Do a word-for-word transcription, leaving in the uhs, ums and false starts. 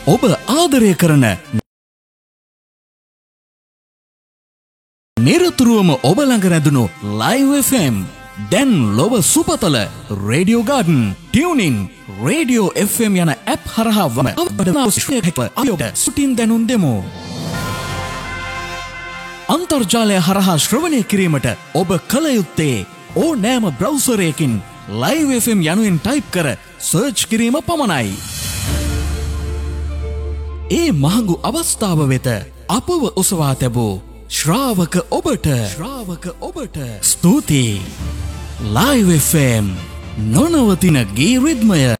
ඔබ ආදරය කරන නිරතුරුවම ඔබ ළඟ රැඳුණු ලයිව් එෆ් එම් දැන් ලොව සුපතල radio garden tuning radio F M යන ඇප් හරහා වම අයෝට සුටින් දැනුම් දෙමු. අන්තර්ජාලය හරහා ශ්‍රවණය කිරීමට ඔබ කළ යුත්තේ ඕනෑම බ්‍රවුසරයකින් ලයිව් එෆ් එම් යනුවෙන් ටයිප් කර සර්ච් කිරීම පමණයි. ඒ මහඟු අවස්ථාව වෙත අපව ඔසවා තැබූ ශ්‍රාවක ඔබට ශ්‍රාවක ඔබට ස්තුතියි. ලයිව් එෆ් එම් නොනවතින ගී රිද්මය.